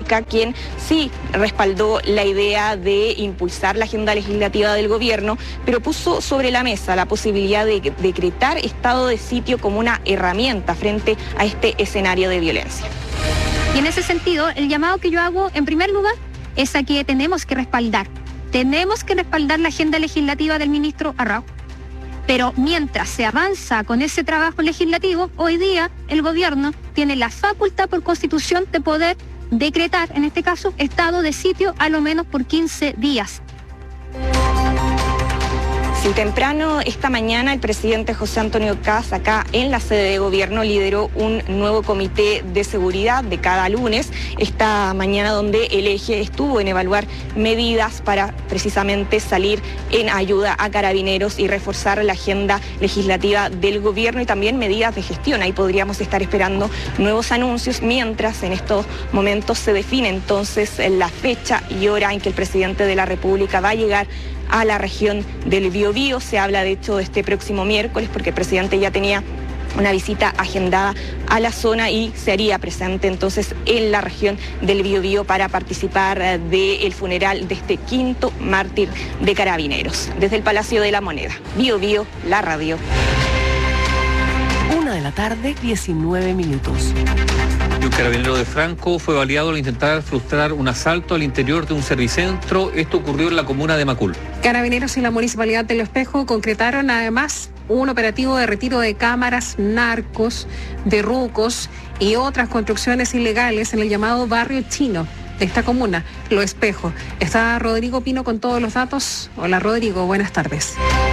República, quien sí respaldó la idea de impulsar la agenda legislativa del gobierno, pero puso sobre la mesa la posibilidad de decretar estado de sitio como una herramienta frente a este escenario de violencia. Y en ese sentido, el llamado que yo hago, en primer lugar, es a que tenemos que respaldar la agenda legislativa del ministro Arrau. Pero mientras se avanza con ese trabajo legislativo, hoy día el gobierno tiene la facultad por constitución de poder decretar, en este caso, estado de sitio a lo menos por 15 días. Sí, temprano esta mañana el presidente José Antonio Kast, acá en la sede de gobierno, lideró un nuevo comité de seguridad de cada lunes. Esta mañana, donde el eje estuvo en evaluar medidas para precisamente salir en ayuda a carabineros y reforzar la agenda legislativa del gobierno y también medidas de gestión. Ahí podríamos estar esperando nuevos anuncios, mientras en estos momentos se define entonces la fecha y hora en que el presidente de la República va a llegar a la región del Biobío. Se habla de hecho de este próximo miércoles, porque el presidente ya tenía una visita agendada a la zona y se haría presente entonces en la región del Biobío para participar del funeral de este quinto mártir de carabineros. Desde el Palacio de la Moneda, Biobío, la radio. 1:19 p.m. Un carabinero de Franco fue baleado al intentar frustrar un asalto al interior de un servicentro. Esto ocurrió en la comuna de Macul. Carabineros y la Municipalidad de Lo Espejo concretaron además un operativo de retiro de cámaras, narcos, derrucos y otras construcciones ilegales en el llamado barrio chino de esta comuna, Lo Espejo. Está Rodrigo Pino con todos los datos. Hola Rodrigo, buenas tardes.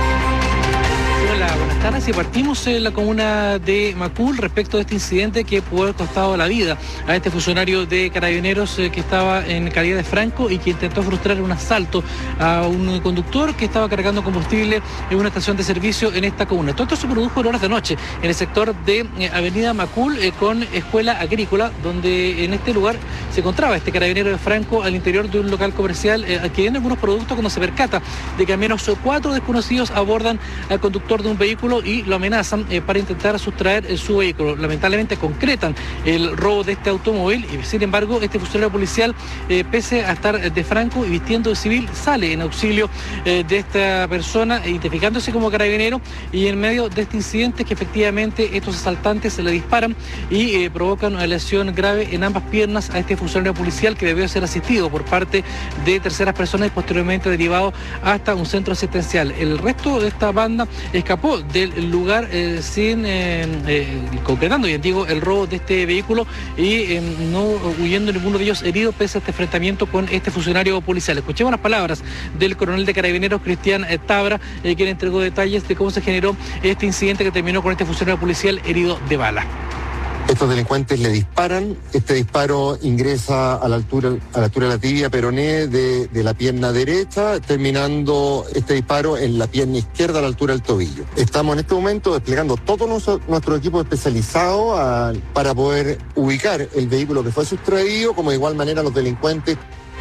Hola, buenas tardes. Y partimos en la comuna de Macul respecto de este incidente que pudo haber costado la vida a este funcionario de carabineros que estaba en calidad de Franco y que intentó frustrar un asalto a un conductor que estaba cargando combustible en una estación de servicio en esta comuna. Todo esto se produjo en horas de noche en el sector de Avenida Macul con Escuela Agrícola, donde en este lugar se encontraba este carabinero de Franco al interior de un local comercial adquiriendo algunos productos, cuando se percata de que al menos 4 desconocidos abordan al conductor de un vehículo y lo amenazan para intentar sustraer su vehículo. Lamentablemente concretan el robo de este automóvil y, sin embargo, este funcionario policial, pese a estar de Franco y vistiendo de civil, sale en auxilio de esta persona, identificándose como carabinero, y en medio de este incidente que efectivamente estos asaltantes se le disparan y provocan una lesión grave en ambas piernas a este funcionario policial, que debió ser asistido por parte de terceras personas y posteriormente derivado hasta un centro asistencial. El resto de esta banda escapó del lugar sin concretando, bien digo, el robo de este vehículo y no huyendo ninguno de ellos herido pese a este enfrentamiento con este funcionario policial. Escuchemos las palabras del coronel de carabineros Cristian Tabra, quien entregó detalles de cómo se generó este incidente que terminó con este funcionario policial herido de bala. Estos delincuentes le disparan, este disparo ingresa a la altura de la tibia peroné de la pierna derecha, terminando este disparo en la pierna izquierda a la altura del tobillo. Estamos en este momento desplegando todo nuestro equipo especializado para poder ubicar el vehículo que fue sustraído, como de igual manera los delincuentes.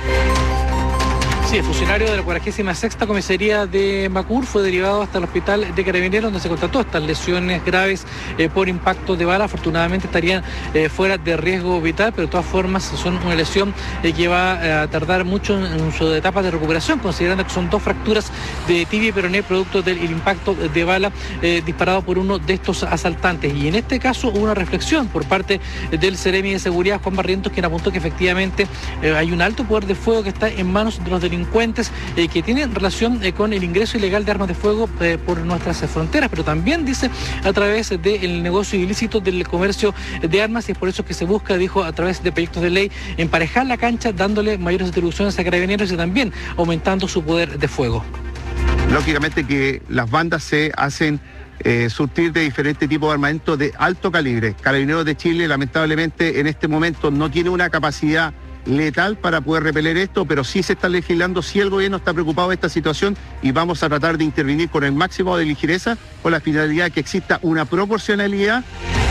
Sí, el funcionario de la 46ª Comisaría de Macul fue derivado hasta el hospital de Carabineros, donde se constató estas lesiones graves por impacto de bala. Afortunadamente estarían fuera de riesgo vital, pero de todas formas son una lesión que va a tardar mucho en su etapa de recuperación, considerando que son 2 fracturas de tibia y peroné producto del impacto de bala disparado por uno de estos asaltantes. Y en este caso hubo una reflexión por parte del Seremi de Seguridad, Juan Barrientos, quien apuntó que efectivamente hay un alto poder de fuego que está en manos de los delincuentes que tienen relación con el ingreso ilegal de armas de fuego por nuestras fronteras, pero también dice a través del negocio ilícito del comercio de armas, y es por eso que se busca, dijo, a través de proyectos de ley, emparejar la cancha, dándole mayores atribuciones a carabineros y también aumentando su poder de fuego. Lógicamente que las bandas se hacen surtir de diferentes tipos de armamento de alto calibre. Carabineros de Chile, lamentablemente, en este momento no tiene una capacidad letal para poder repeler esto, pero sí se está legislando, sí el gobierno está preocupado de esta situación y vamos a tratar de intervenir con el máximo de ligereza, con la finalidad de que exista una proporcionalidad.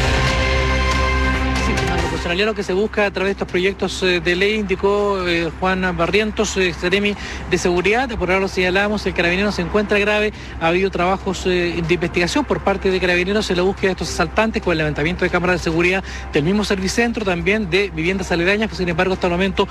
Lo que se busca a través de estos proyectos de ley, indicó Juan Barrientos, Seremi de Seguridad. Por ahora lo señalamos, el carabinero se encuentra grave, ha habido trabajos de investigación por parte de carabineros en la búsqueda de estos asaltantes, con el levantamiento de cámaras de seguridad del mismo servicentro, también de viviendas aledañas, pues sin embargo hasta el momento